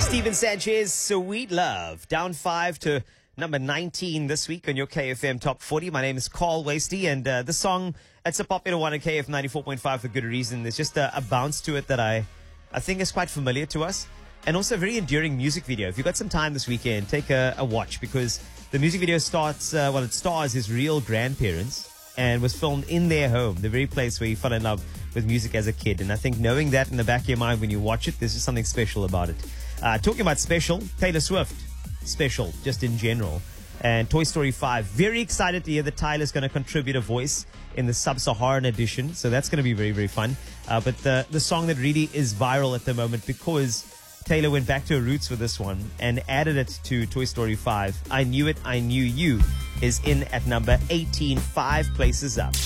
Steven Sanchez, Sweet Love, down 5 to number 19 this week on your KFM Top 40. My name is Carl Wasty, and the song, it's a popular one on KF 94.5 for good reason. There's just a bounce to it that I think is quite familiar to us, and also a very enduring music video. If you've got some time this weekend, take a watch, because the music video it stars his real grandparents and was filmed in their home, the very place where he fell in love with music as a kid. And I think knowing that in the back of your mind when you watch it, there's just something special about it. Talking about special, Taylor Swift, special, just in general. And Toy Story 5, very excited to hear that Tyler's going to contribute a voice in the Sub-Saharan edition. So that's going to be very, very fun. But the song that really is viral at the moment, because Taylor went back to her roots with this one and added it to Toy Story 5, I Knew It, I Knew You, is in at number 18, 5 places up.